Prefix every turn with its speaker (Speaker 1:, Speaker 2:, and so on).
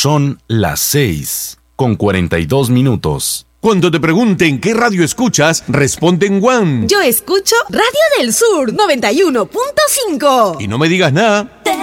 Speaker 1: Son las 6:42.
Speaker 2: Cuando te pregunten qué radio escuchas, responde en One.
Speaker 3: Yo escucho Radio del Sur 91.5.
Speaker 2: Y no me digas nada.